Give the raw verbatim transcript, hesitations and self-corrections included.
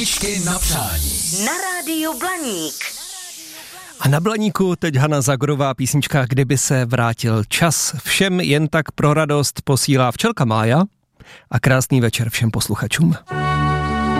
Písničky na přání. Na rádiu Blaník. A na Blaníku teď Hana Zagorová, písnička Kdyby se vrátil čas. Všem jen tak pro radost posílá včelka Mája a krásný večer všem posluchačům.